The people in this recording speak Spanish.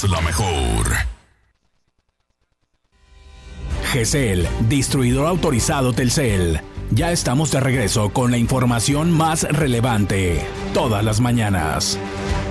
es la mejor. GESEL, distribuidor autorizado Telcel. Ya estamos de regreso con la información más relevante. Todas las mañanas.